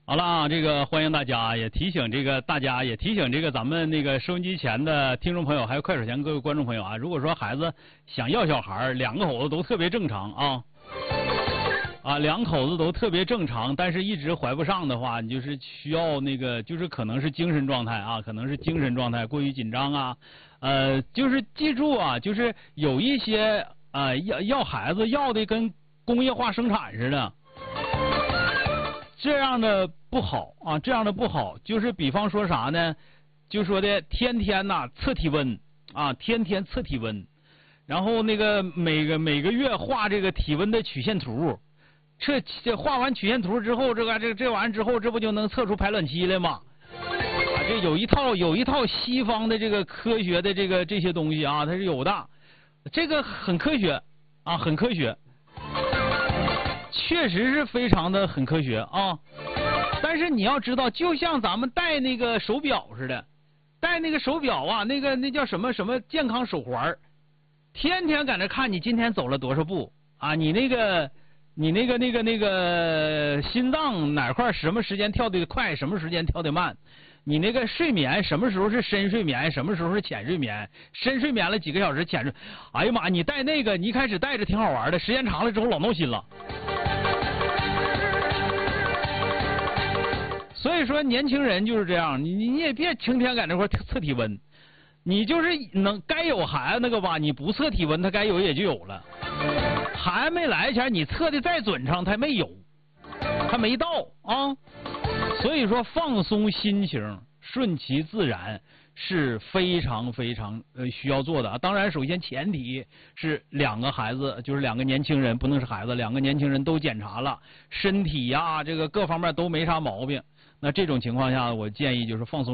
好了啊，这个欢迎大家，也提醒大家，也提醒咱们收音机前的听众朋友，还有快手前各位观众朋友啊，如果说孩子想要小孩，两个口子都特别正常啊，两口子都特别正常，但是一直怀不上的话，你就是需要就是可能是精神状态啊，可能是精神状态过于紧张啊，就是记住啊，就是有一些要孩子要的跟工业化生产似的。这样的不好啊，这样的不好，就是比方说啥呢？就说的天天测体温啊，天天测体温，然后每个月画这个体温的曲线图，这画完曲线图之后，这完之后，这不就能测出排卵期来吗？啊，这有一套西方的这个科学的这些东西啊，它是有的，这个很科学啊，很科学。确实是非常的很科学啊，但是你要知道，就像咱们戴那个手表似的，戴那个手表啊，那叫什么健康手环，天天在那看你今天走了多少步啊，你那个心脏哪块什么时间跳得快，什么时间跳得慢，你那个睡眠什么时候是深睡眠，什么时候是浅睡眠，深睡眠了几个小时，浅睡，哎呀妈，你戴那个，你一开始戴着挺好玩的，时间长了之后老闹心了。所以说年轻人就是这样，你也别成天在那块测体温，你就是该有孩子那个吧，你不测体温，他该有也就有了。孩子没来前，你测的再准畅，他没有，他没到啊。所以说放松心情，顺其自然是非常非常需要做的啊。当然，首先前提是两个孩子，就是两个年轻人，不能是孩子，两个年轻人都检查了，身体呀，这个各方面都没啥毛病。那这种情况下，我建议就是放松。